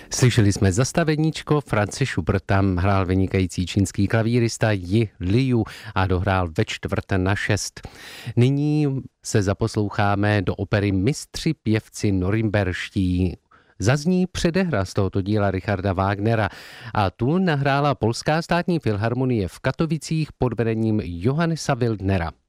Slyšeli jsme zastaveníčko Franze Schuberta, hrál vynikající čínský klavírista Yi Liu a dohrál ve 5:45. Nyní se zaposloucháme do opery Mistři pěvci norimberští. Zazní předehra z tohoto díla Richarda Wagnera a tu nahrála Polská státní filharmonie v Katovicích pod vedením Johannesa Wildnera.